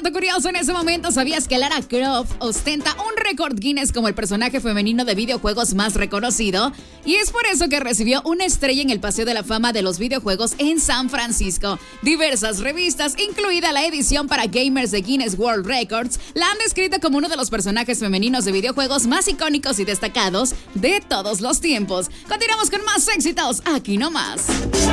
Dato curioso en ese momento, ¿sabías que Lara Croft ostenta un récord Guinness como el personaje femenino de videojuegos más reconocido? Y es por eso que recibió una estrella en el Paseo de la Fama de los videojuegos en San Francisco. Diversas revistas, incluida la edición para gamers de Guinness World Records, la han descrito como uno de los personajes femeninos de videojuegos más icónicos y destacados de todos los tiempos. Continuamos con más éxitos aquí nomás.